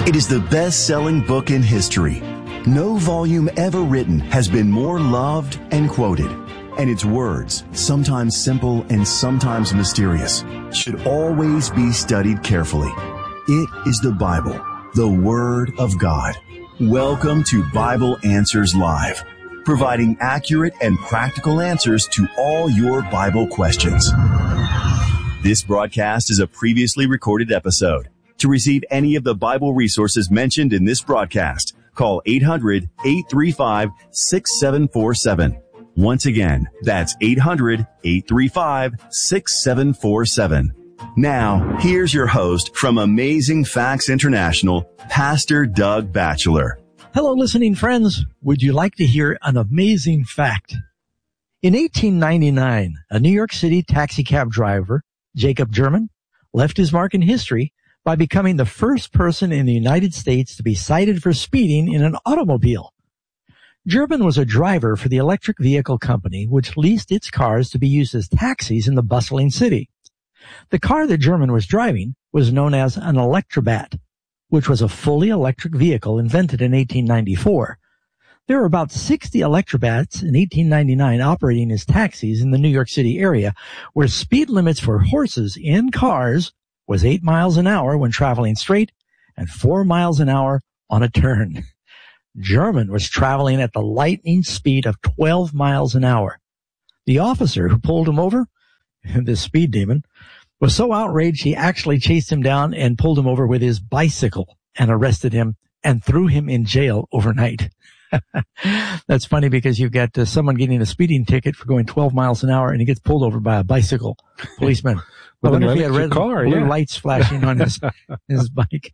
It is the best-selling book in history. No volume ever written has been more loved and quoted. And its words, sometimes simple and sometimes mysterious, should always be studied carefully. It is the Bible, the Word of God. Welcome to Bible Answers Live, providing accurate and practical answers to all your Bible questions. This broadcast is a previously recorded episode. To receive any of the Bible resources mentioned in this broadcast, call 800-835-6747. Once again, that's 800-835-6747. Now, here's your host from Amazing Facts International, Pastor Doug Batchelor. Hello, listening friends. Would you like to hear an amazing fact? In 1899, a New York City taxi cab driver, Jacob German, left his mark in history by becoming the first person in the United States to be cited for speeding in an automobile. German was a driver for the electric vehicle company, which leased its cars to be used as taxis in the bustling city. The car that German was driving was known as an Electrobat, which was a fully electric vehicle invented in 1894. There were about 60 Electrobats in 1899 operating as taxis in the New York City area, where speed limits for horses in cars was 8 miles an hour when traveling straight and 4 miles an hour on a turn. German was traveling at the lightning speed of 12 miles an hour. The officer who pulled him over, this speed demon, was so outraged he actually chased him down and pulled him over with his bicycle and arrested him and threw him in jail overnight. That's funny because you've got someone getting a speeding ticket for going 12 miles an hour and he gets pulled over by a bicycle policeman. I wonder if he had red blue lights flashing on his bike.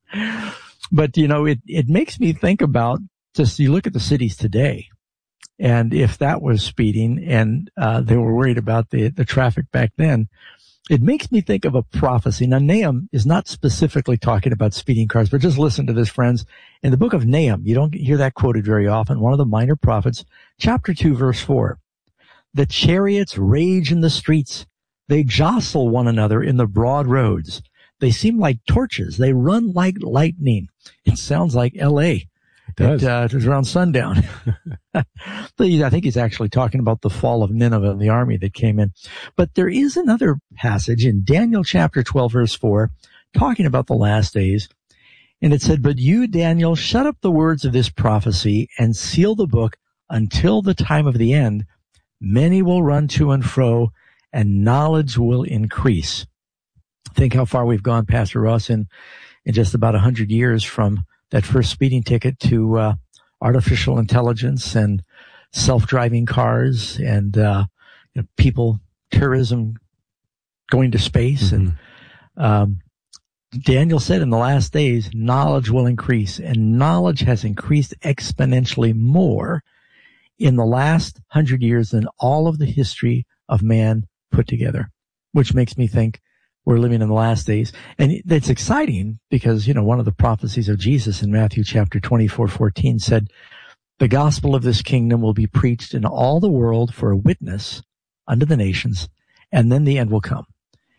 But, you know, it makes me think about just you look at the cities today, and if that was speeding and they were worried about the traffic back then, it makes me think of a prophecy. Now, Nahum is not specifically talking about speeding cars, but just listen to this, friends. In the book of Nahum, you don't hear that quoted very often, one of the minor prophets, chapter 2, verse 4. The chariots rage in the streets. They jostle one another in the broad roads. They seem like torches. They run like lightning. It sounds like L.A. It does. It was around sundown. I think he's actually talking about the fall of Nineveh and the army that came in. But there is another passage in Daniel chapter 12, verse 4, talking about the last days. And it said, but you, Daniel, shut up the words of this prophecy and seal the book until the time of the end. Many will run to and fro, and knowledge will increase. Think how far we've gone, Pastor Ross, in just about 100 years from that first speeding ticket to artificial intelligence and self-driving cars and people, tourism, going to space. Mm-hmm. And Daniel said in the last days, knowledge will increase, and knowledge has increased exponentially more in the last 100 years than all of the history of man put together, which makes me think we're living in the last days. And it's exciting because, you know, one of the prophecies of Jesus in Matthew chapter 24:14 said, the gospel of this kingdom will be preached in all the world for a witness unto the nations, and then the end will come.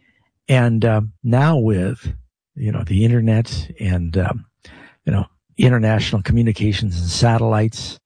And now with, you know, the internet and, international communications and satellites,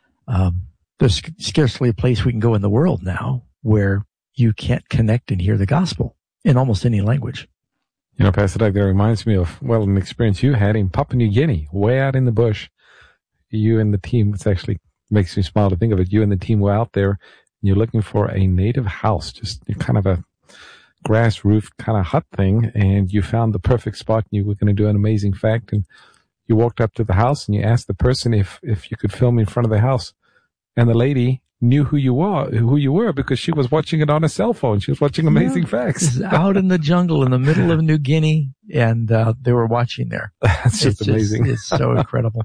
there's scarcely a place we can go in the world now where you can't connect and hear the gospel in almost any language. You know, Pastor Doug, that reminds me of, an experience you had in Papua New Guinea, way out in the bush. You and the team, it actually makes me smile to think of it. You and the team were out there, and you're looking for a native house, just kind of a grass roof kind of hut thing, and you found the perfect spot, and you were going to do an amazing fact, and you walked up to the house, and you asked the person if you could film in front of the house, and the lady knew who you were because she was watching it on a cell phone. She was watching Amazing Facts. Out in the jungle in the middle of New Guinea, and they were watching there. That's just amazing. It's so incredible.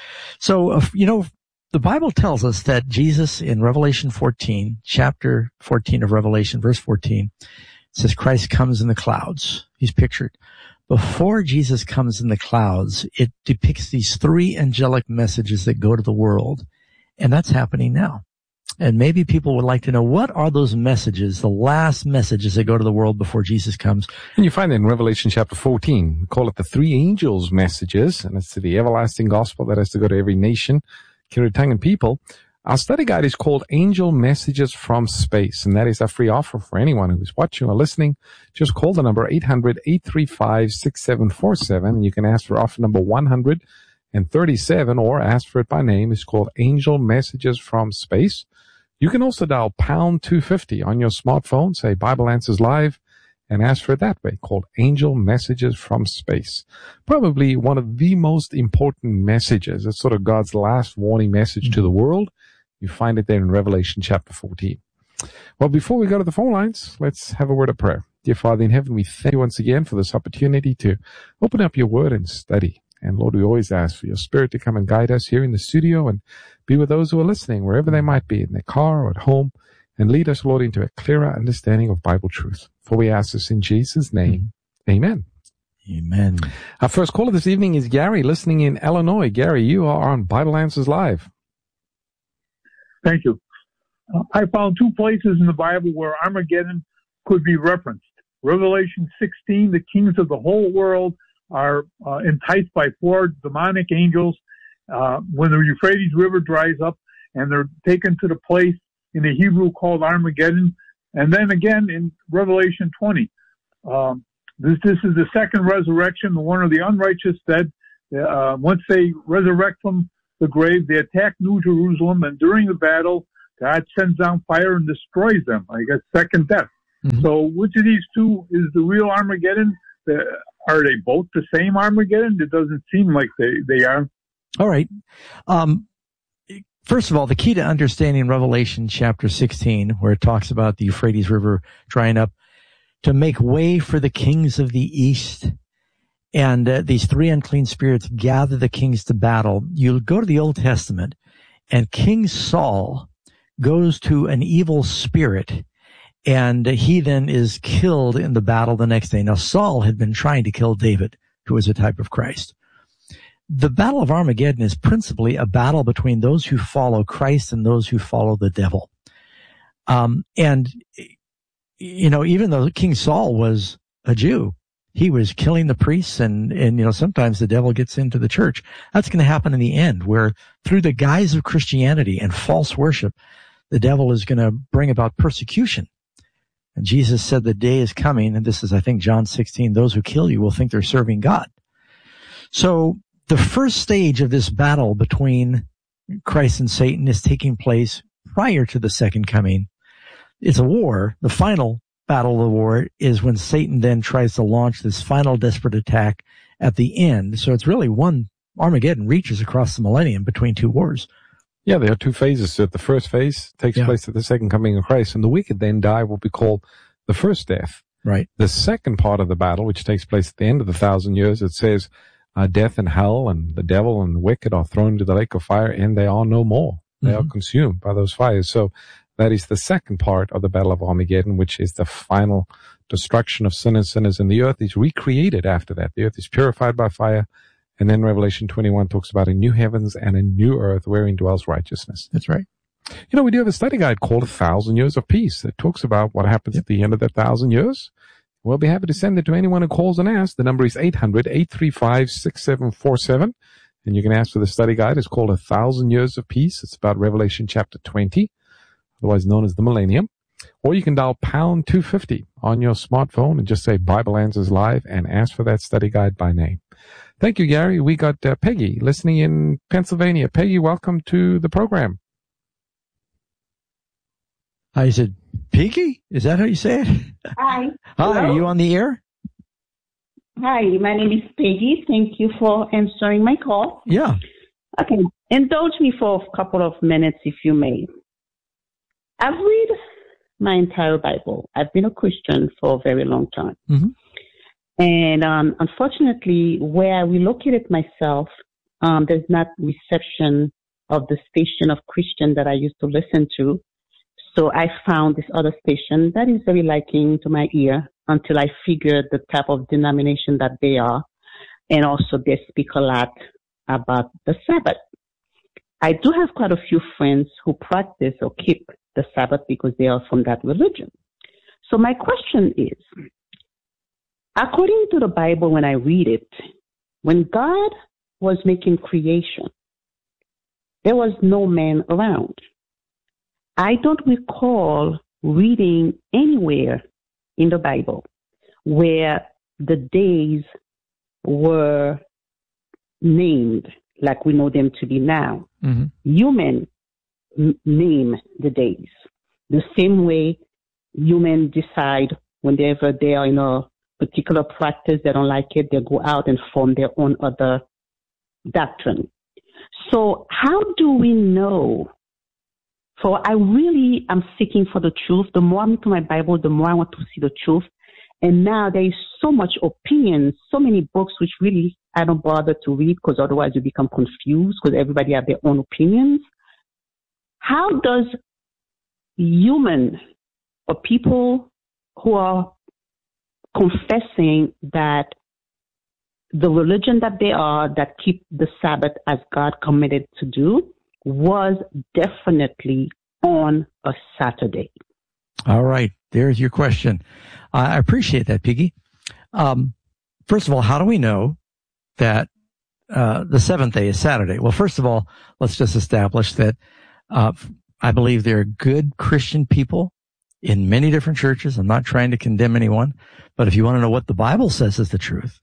So, the Bible tells us that Jesus in Revelation 14, chapter 14 of Revelation, verse 14, says Christ comes in the clouds. He's pictured. Before Jesus comes in the clouds, it depicts these three angelic messages that go to the world. And that's happening now. And maybe people would like to know, what are those messages, the last messages that go to the world before Jesus comes? And you find it in Revelation chapter 14. We call it the three angels' messages, and it's to the everlasting gospel that has to go to every nation, kindred, tongue, and people. Our study guide is called Angel Messages from Space, and that is a free offer for anyone who is watching or listening. Just call the number 800-835-6747, and you can ask for offer number 137, or ask for it by name. It's called Angel Messages from Space. You can also dial pound 250 on your smartphone, say Bible Answers Live, and ask for it that way, called Angel Messages from Space. Probably one of the most important messages. It's sort of God's last warning message to the world. You find it there in Revelation chapter 14. Well, before we go to the phone lines, let's have a word of prayer. Dear Father in heaven, we thank you once again for this opportunity to open up your word and study. And Lord, we always ask for your Spirit to come and guide us here in the studio and be with those who are listening, wherever they might be, in their car or at home, and lead us, Lord, into a clearer understanding of Bible truth. For we ask this in Jesus' name. Amen. Amen. Our first caller this evening is Gary, listening in Illinois. Gary, you are on Bible Answers Live. Thank you. I found two places in the Bible where Armageddon could be referenced. Revelation 16, the kings of the whole world are enticed by four demonic angels when the Euphrates River dries up, and they're taken to the place in the Hebrew called Armageddon. And then again in Revelation 20, this is the second resurrection, one of the unrighteous dead. Once they resurrect from the grave, they attack New Jerusalem, and during the battle, God sends down fire and destroys them. I guess second death. Mm-hmm. So which of these two is the real Armageddon? Are they both the same Armageddon? It doesn't seem like they are. All right. First of all, the key to understanding Revelation chapter 16, where it talks about the Euphrates River drying up, to make way for the kings of the east, and these three unclean spirits gather the kings to battle. You go to the Old Testament, and King Saul goes to an evil spirit, and he then is killed in the battle the next day. Now, Saul had been trying to kill David, who was a type of Christ. The Battle of Armageddon is principally a battle between those who follow Christ and those who follow the devil. And, you know, even though King Saul was a Jew, he was killing the priests, and you know, sometimes the devil gets into the church. That's going to happen in the end, where through the guise of Christianity and false worship, the devil is going to bring about persecution. And Jesus said the day is coming, and this is, I think, John 16, those who kill you will think they're serving God. So the first stage of this battle between Christ and Satan is taking place prior to the second coming. It's a war. The final battle of the war is when Satan then tries to launch this final desperate attack at the end. So it's really one Armageddon reaches across the millennium between two wars. Yeah, there are two phases. So the first phase takes place at the second coming of Christ, and the wicked then die what we call the first death. Right. The second part of the battle, which takes place at the end of the 1,000 years, it says death and hell and the devil and the wicked are thrown into the lake of fire, and they are no more. They are consumed by those fires. So that is the second part of the Battle of Armageddon, which is the final destruction of sinners. And the earth is recreated after that. The earth is purified by fire. And then Revelation 21 talks about a new heavens and a new earth wherein dwells righteousness. That's right. You know, we do have a study guide called 1,000 Years of Peace that talks about what happens at the end of that 1,000 years. We'll be happy to send it to anyone who calls and asks. The number is 800-835-6747. And you can ask for the study guide. It's called 1,000 Years of Peace. It's about Revelation chapter 20, otherwise known as the Millennium. Or you can dial pound 250 on your smartphone and just say Bible Answers Live and ask for that study guide by name. Thank you, Gary. We got Peggy listening in Pennsylvania. Peggy, welcome to the program. I said, Peggy? Is that how you say it? Hi. Hi, are you on the air? Hi, my name is Peggy. Thank you for answering my call. Yeah. Okay. Indulge me for a couple of minutes, if you may. I've read my entire Bible. I've been a Christian for a very long time. Mm-hmm. And unfortunately, where I relocated myself, there's not reception of the station of Christian that I used to listen to. So I found this other station that is very liking to my ear until I figured the type of denomination that they are. And also they speak a lot about the Sabbath. I do have quite a few friends who practice or keep the Sabbath because they are from that religion. So my question is, according to the Bible, when I read it, when God was making creation, there was no man around. I don't recall reading anywhere in the Bible where the days were named like we know them to be now. Mm-hmm. Humans name the days the same way humans decide whenever they are in a particular practice, they don't like it, they go out and form their own other doctrine. So how do we know? For I really am seeking for the truth. The more I'm into my Bible, the more I want to see the truth. And now there is so much opinion, so many books which really I don't bother to read because otherwise you become confused because everybody have their own opinions. How does human or people who are confessing that the religion that they are, that keep the Sabbath as God commanded to do, was definitely on a Saturday? All right. There's your question. I appreciate that, Piggy. First of all, how do we know that the seventh day is Saturday? Well, first of all, let's just establish that I believe there are good Christian people in many different churches. I'm not trying to condemn anyone, but if you want to know what the Bible says is the truth,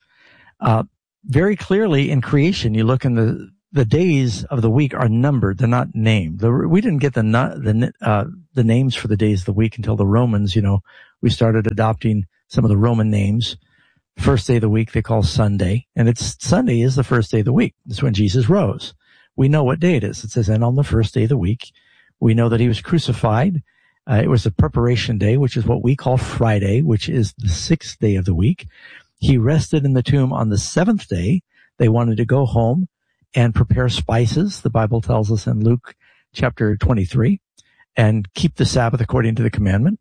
very clearly in creation, you look in the days of the week are numbered. They're not named. We didn't get the names for the days of the week until the Romans, we started adopting some of the Roman names. First day of the week they call Sunday, and Sunday is the first day of the week. It's when Jesus rose. We know what day it is. It says, and on the first day of the week, we know that he was crucified. It was a preparation day, which is what we call Friday, which is the sixth day of the week. He rested in the tomb on the seventh day. They wanted to go home and prepare spices, the Bible tells us in Luke chapter 23, and keep the Sabbath according to the commandment.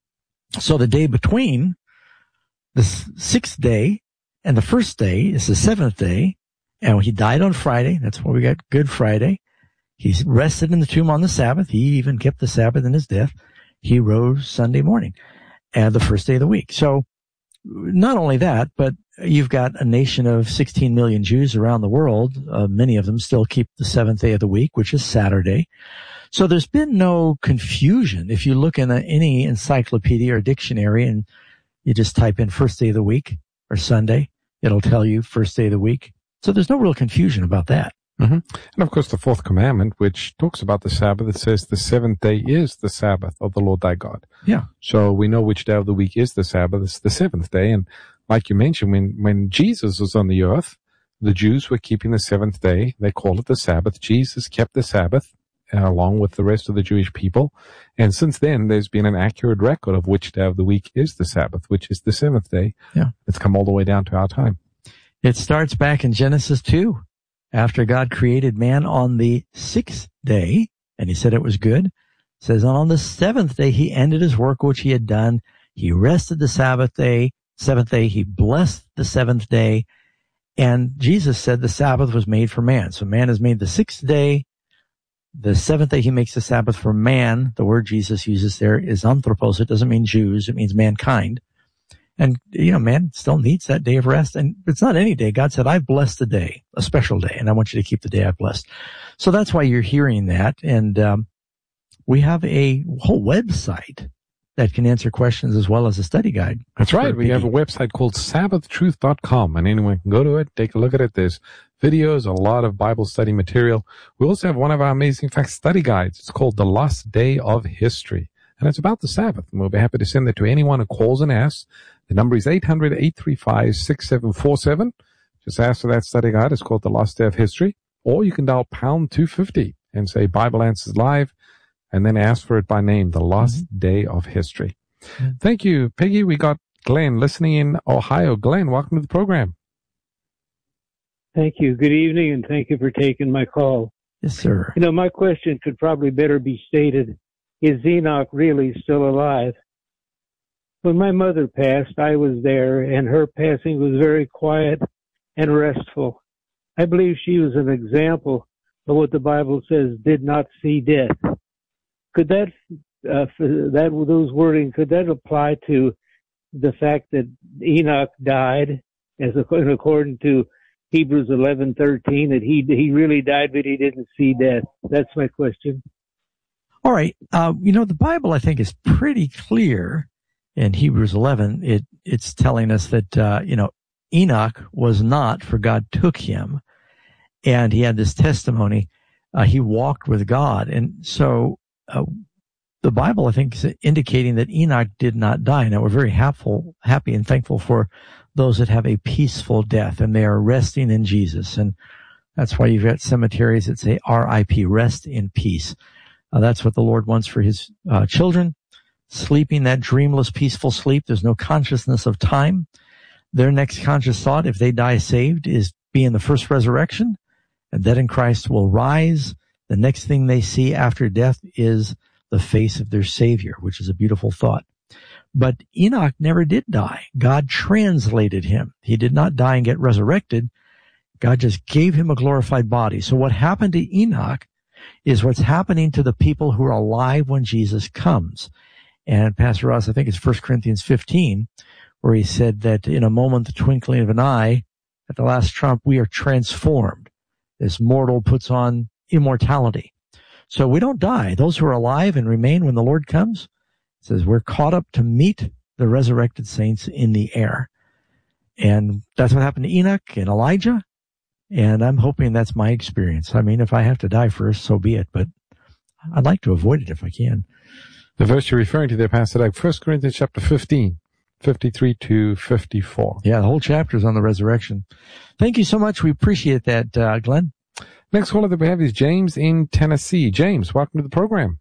So the day between the sixth day and the first day is the seventh day, and he died on Friday. That's why we got Good Friday. He rested in the tomb on the Sabbath. He even kept the Sabbath in his death. He rose Sunday morning, and the first day of the week. So not only that, but you've got a nation of 16 million Jews around the world. Many of them still keep the seventh day of the week, which is Saturday. So there's been no confusion. If you look in any encyclopedia or dictionary and you just type in first day of the week or Sunday, it'll tell you first day of the week. So there's no real confusion about that. Mm-hmm. And of course, the fourth commandment, which talks about the Sabbath, it says the seventh day is the Sabbath of the Lord thy God. Yeah. So we know which day of the week is the Sabbath. It's the seventh day. And like you mentioned, when Jesus was on the earth, the Jews were keeping the seventh day. They called it the Sabbath. Jesus kept the Sabbath along with the rest of the Jewish people. And since then, there's been an accurate record of which day of the week is the Sabbath, which is the seventh day. Yeah. It's come all the way down to our time. It starts back in Genesis 2. After God created man on the sixth day, and he said it was good, it says, on the seventh day he ended his work which he had done. He rested the seventh day, he blessed the seventh day, and Jesus said the Sabbath was made for man. So man is made the sixth day. The seventh day he makes the Sabbath for man. The word Jesus uses there is anthropos. It doesn't mean Jews. It means mankind. And, man still needs that day of rest. And it's not any day. God said, I've blessed the day, a special day, and I want you to keep the day I've blessed. So that's why you're hearing that. And we have a whole website that can answer questions as well as a study guide. That's right. We have a website called sabbathtruth.com, and anyone can go to it, take a look at it. There's videos, a lot of Bible study material. We also have one of our amazing fact study guides. It's called The Last Day of History, and it's about the Sabbath. And we'll be happy to send it to anyone who calls and asks. The number is 800-835-6747. Just ask for that study guide. It's called The Last Day of History. Or you can dial pound 250 and say Bible Answers Live, and then ask for it by name, The Last Day of History. Mm-hmm. Thank you, Peggy. We got Glenn listening in Ohio. Glenn, welcome to the program. Thank you. Good evening, and thank you for taking my call. Yes, sir. My question could probably better be stated. Is Enoch really still alive? When my mother passed, I was there, and her passing was very quiet and restful. I believe she was an example what the Bible says, did not see death. Could those wording, could that apply to the fact that Enoch died, according to Hebrews 11:13, that he really died, but he didn't see death? That's my question. All right. The Bible, I think, is pretty clear in Hebrews 11. It's telling us that, Enoch was not, for God took him, and he had this testimony. He walked with God. And so, the Bible, I think, is indicating that Enoch did not die. Now, we're very happy and thankful for those that have a peaceful death, and they are resting in Jesus. And that's why you've got cemeteries that say R.I.P., rest in peace. That's what the Lord wants for his children, sleeping that dreamless, peaceful sleep. There's no consciousness of time. Their next conscious thought, if they die saved, is be in the first resurrection, and dead in Christ will rise. The next thing they see after death is the face of their Savior, which is a beautiful thought. But Enoch never did die. God translated him. He did not die and get resurrected. God just gave him a glorified body. So what happened to Enoch is what's happening to the people who are alive when Jesus comes. And Pastor Ross, I think it's 1 Corinthians 15, where he said that in a moment, the twinkling of an eye, at the last trump, we are transformed. This mortal puts on immortality. So we don't die. Those who are alive and remain when the Lord comes, it says we're caught up to meet the resurrected saints in the air. And that's what happened to Enoch and Elijah. And I'm hoping that's my experience. I mean, if I have to die first, so be it. But I'd like to avoid it if I can. The verse you're referring to there, Pastor Doug, 1 Corinthians chapter 15, 53 to 54. Yeah, the whole chapter is on the resurrection. Thank you so much. We appreciate that, Glenn. Next caller that we have is James in Tennessee. James, welcome to the program.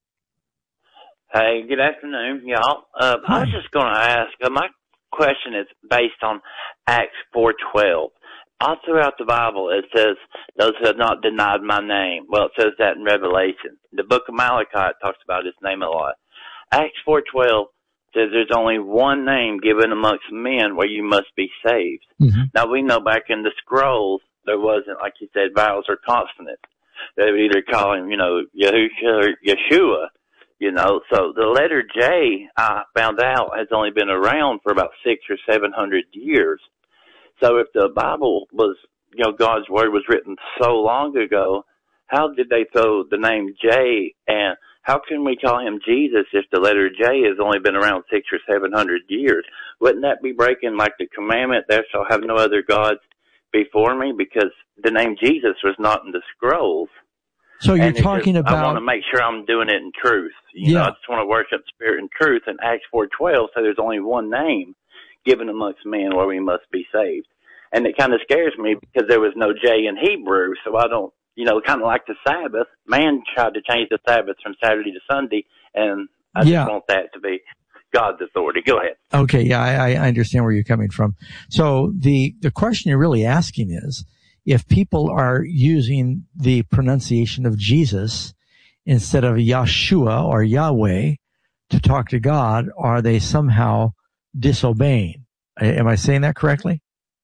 Hey, good afternoon, y'all. I was just going to ask, my question is based on Acts 4:12. All throughout the Bible, it says, those who have not denied my name. Well, it says that in Revelation. The book of Malachi talks about his name a lot. Acts 4:12 says there's only one name given amongst men where you must be saved. Mm-hmm. Now, we know back in the scrolls, there wasn't, like you said, vowels or consonants. They would either call him, Yahusha or Yeshua, So the letter J, I found out, has only been around for about 600 or 700 years. So if the Bible was, God's Word was written so long ago, how did they throw the name J? And how can we call him Jesus if the letter J has only been around 600 or 700 years? Wouldn't that be breaking like the commandment, thou shalt have no other gods before me? Because the name Jesus was not in the scrolls. So you're talking about... I want to make sure I'm doing it in truth. I just want to worship Spirit and truth. And Acts 4:12 says there's only one name given amongst men where we must be saved. And it kind of scares me because there was no J in Hebrew, so I don't, kind of like the Sabbath. Man tried to change the Sabbath from Saturday to Sunday, and I just want that to be God's authority. Go ahead. Okay, yeah, I understand where you're coming from. So the question you're really asking is, if people are using the pronunciation of Jesus instead of Yahshua or Yahweh to talk to God, are they somehow disobeying? Am I saying that correctly?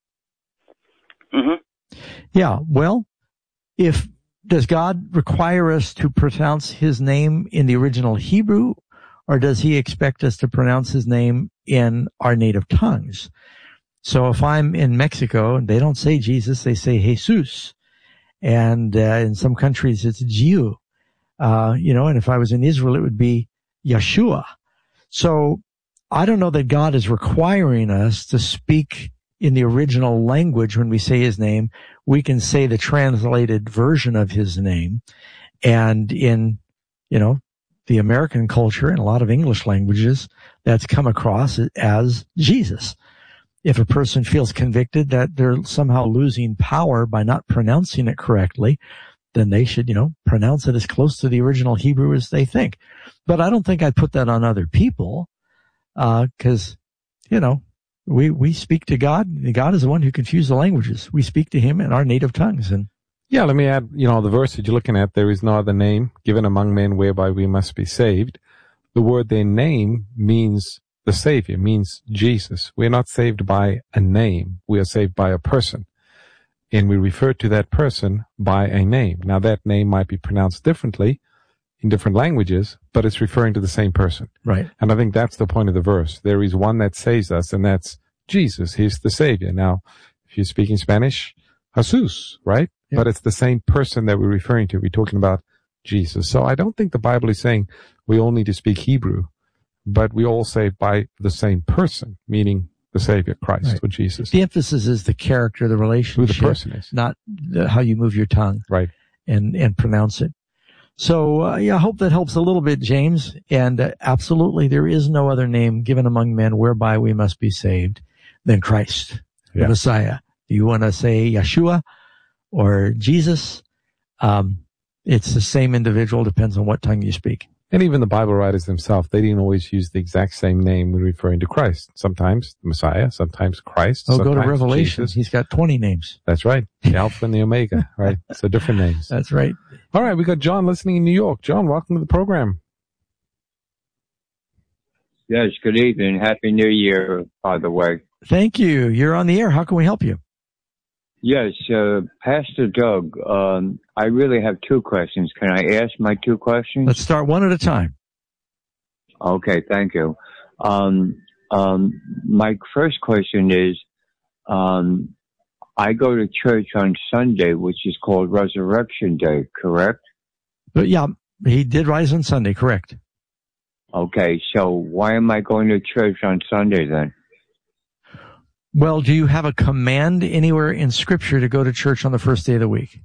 Mm-hmm. Yeah, well, does God require us to pronounce his name in the original Hebrew, or does he expect us to pronounce his name in our native tongues? So if I'm in Mexico and they don't say Jesus, they say Jesus. And in some countries it's Jiu. And if I was in Israel, it would be Yeshua. So I don't know that God is requiring us to speak in the original language when we say his name. We can say the translated version of his name. And in, the American culture and a lot of English languages, that's come across as Jesus. If a person feels convicted that they're somehow losing power by not pronouncing it correctly, then they should, pronounce it as close to the original Hebrew as they think. But I don't think I'd put that on other people, because, we speak to God. God is the one who confused the languages. We speak to him in our native tongues. And yeah, let me add, the verse that you're looking at, there is no other name given among men whereby we must be saved. The word their name means the Savior, means Jesus. We're not saved by a name. We are saved by a person. and we refer to that person by a name. Now, that name might be pronounced differently in different languages, but it's referring to the same person. Right. And I think that's the point of the verse. There is one that saves us, and that's Jesus. He's the Savior. Now, if you're speaking Spanish, Jesus, right? Yeah. But it's the same person that we're referring to. We're talking about Jesus. So I don't think the Bible is saying we all need to speak Hebrew, but we all say by the same person, meaning the Savior, Christ, right, or Jesus. The emphasis is the character, the relationship. Who the person is. Not how you move your tongue. Right. And pronounce it. So, I hope that helps a little bit, James. And absolutely, there is no other name given among men whereby we must be saved than Christ, the Messiah. Do you want to say Yeshua or Jesus? It's the same individual, depends on what tongue you speak. And even the Bible writers themselves, they didn't always use the exact same name when referring to Christ. Sometimes Messiah, sometimes Christ. Oh, go to Revelation. Jesus. He's got 20 names. That's right. The Alpha and the Omega, right? So different names. That's right. All right. We got John listening in New York. John, welcome to the program. Yes. Good evening. Happy New Year, by the way. Thank you. You're on the air. How can we help you? Yes, Pastor Doug, I really have two questions. Can I ask my two questions? Let's start one at a time. Okay, thank you. My first question is, I go to church on Sunday, which is called Resurrection Day, correct? But yeah, he did rise on Sunday, correct. Okay, so why am I going to church on Sunday then? Well, do you have a command anywhere in Scripture to go to church on the first day of the week?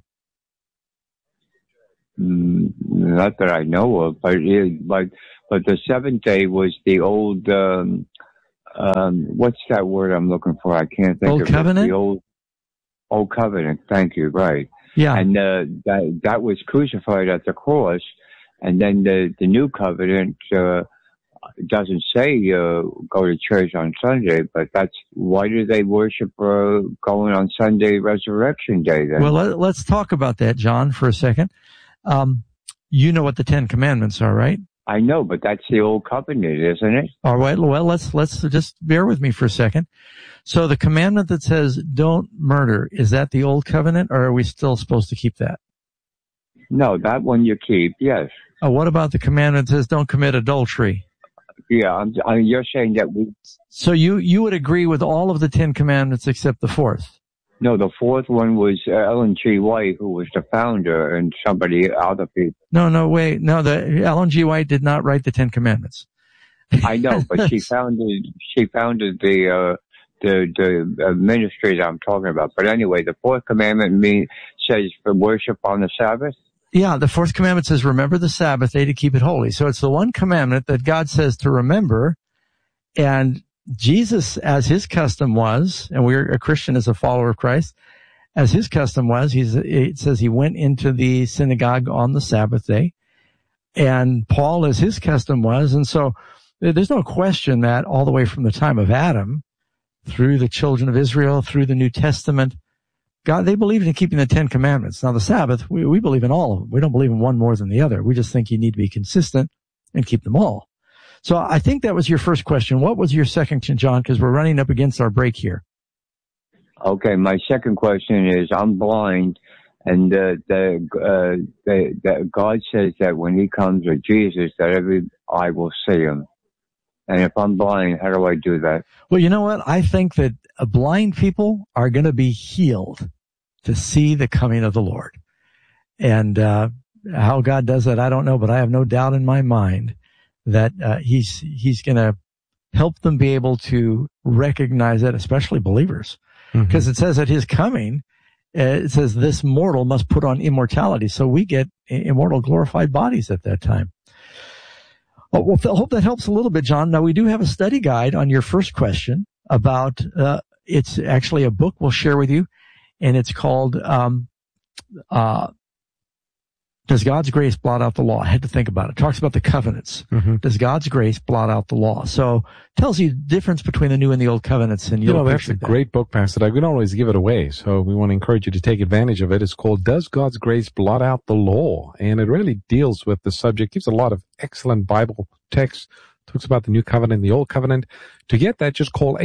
Not that I know of, but the seventh day was the old, what's that word I'm looking for? I can't think of it. Old Covenant? The Old Covenant, thank you, right. Yeah. And that was crucified at the cross, and then the New Covenant doesn't say go to church on Sunday, but that's why do they worship going on Sunday, Resurrection Day then? Well, let's talk about that, John, for a second. You know what the Ten Commandments are, right? I know, but that's the Old Covenant, isn't it? All right. Well, let's just bear with me for a second. So the commandment that says don't murder, is that the Old Covenant, or are we still supposed to keep that? No, that one you keep, yes. What about the commandment that says don't commit adultery? Yeah, you're saying that we... So you would agree with all of the Ten Commandments except the fourth? No, the fourth one was Ellen G. White, who was the founder, and other people. No, wait. No, Ellen G. White did not write the Ten Commandments. I know, but she founded the ministry that I'm talking about. But anyway, the fourth commandment says for worship on the Sabbath. Yeah, the fourth commandment says, remember the Sabbath day to keep it holy. So it's the one commandment that God says to remember. And Jesus, as his custom was, and we're a Christian as a follower of Christ, as his custom was, it says he went into the synagogue on the Sabbath day. And Paul, as his custom was. And so there's no question that all the way from the time of Adam, through the children of Israel, through the New Testament, God, they believed in keeping the Ten Commandments. Now, the Sabbath, we believe in all of them. We don't believe in one more than the other. We just think you need to be consistent and keep them all. So I think that was your first question. What was your second, John? Because we're running up against our break here. Okay, my second question is, I'm blind, and God says that when he comes, or Jesus, that every eye will see him. And if I'm blind, how do I do that? Well, you know what? I think that blind people are going to be healed to see the coming of the Lord. And how God does that, I don't know, but I have no doubt in my mind that he's going to help them be able to recognize it, especially believers. Because it says at his coming, it says this mortal must put on immortality. So we get immortal glorified bodies at that time. Well, I hope that helps a little bit, John. Now, we do have a study guide on your first question about, it's actually a book we'll share with you, and it's called, Does God's Grace Blot Out the Law? I had to think about it. It talks about the covenants. Does God's grace blot out the law? So tells you the difference between the new and the old covenants. And that's a great book, Pastor Doug. We don't always give it away, so we want to encourage you to take advantage of it. It's called Does God's Grace Blot Out the Law? And it really deals with the subject, gives a lot of excellent Bible text, Talks about the new covenant, the old covenant. To get that, just call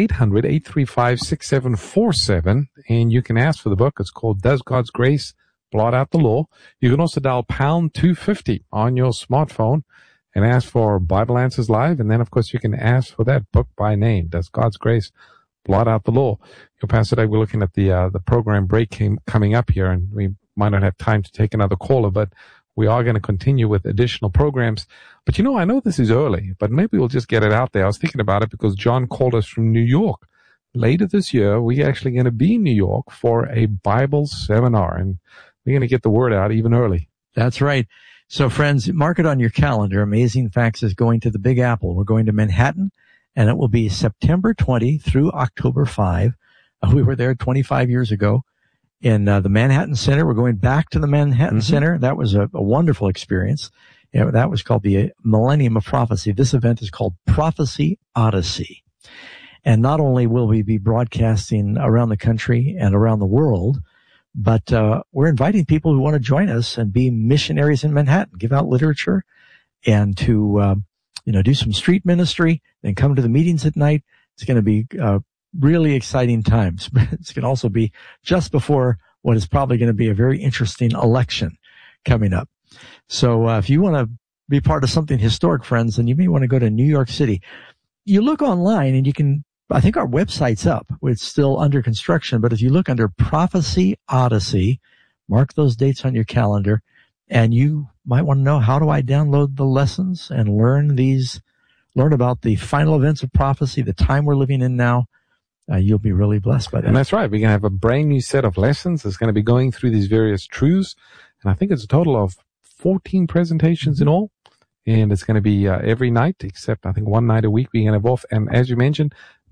800-835-6747, and you can ask for the book. It's called Does God's Grace Blot Out the Law? You can also dial pound 250 on your smartphone and ask for Bible Answers Live. And then, of course, you can ask for that book by name. Does God's Grace Blot Out the Law? Your pastor, today we're looking at the program break coming up here, and we might not have time to take another caller, but we are going to continue with additional programs. But I know this is early, but maybe we'll just get it out there. I was thinking about it because John called us from New York. Later this year, we're actually going to be in New York for a Bible seminar, and we're going to get the word out even early. That's right. So, friends, mark it on your calendar. Amazing Facts is going to the Big Apple. We're going to Manhattan, and it will be September 20 through October 5. We were there 25 years ago in the Manhattan Center. We're going back to the Manhattan Center. That was a wonderful experience. That was called the Millennium of Prophecy. This event is called Prophecy Odyssey. And not only will we be broadcasting around the country and around the world, but we're inviting people who want to join us and be missionaries in Manhattan, give out literature, and to do some street ministry, then come to the meetings at night. It's going to be really exciting times. It's going to also be just before what is probably going to be a very interesting election coming up. So if you want to be part of something historic, friends, then you may want to go to New York City. You look online and you can, I think our website's up. It's still under construction, but if you look under Prophecy Odyssey, mark those dates on your calendar, and you might want to know, how do I download the lessons and learn about the final events of prophecy, the time we're living in now. You'll be really blessed by that. And that's right. We're going to have a brand new set of lessons. It's going to be going through these various truths. And I think it's a total of 14 presentations in all. And it's going to be every night, except I think one night a week we're going to have off. And as you mentioned,